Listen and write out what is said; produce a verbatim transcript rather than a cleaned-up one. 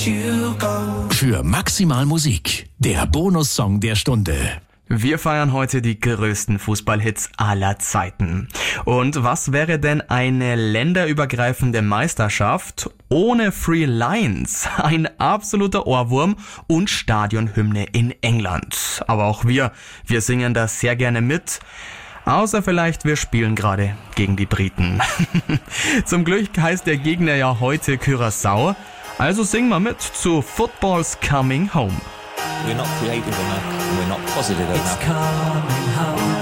you go. Für Maximal Musik, der Bonussong der Stunde. Wir feiern heute die größten Fußballhits aller Zeiten. Und was wäre denn eine länderübergreifende Meisterschaft ohne Three Lions? Ein absoluter Ohrwurm und Stadionhymne in England. Aber auch wir, wir singen da sehr gerne mit. Außer vielleicht, wir spielen gerade gegen die Briten. Zum Glück heißt der Gegner ja heute Curaçao. Also singen wir mit zu Football's Coming Home. We're not creative enough, we're not positive enough. It's coming home.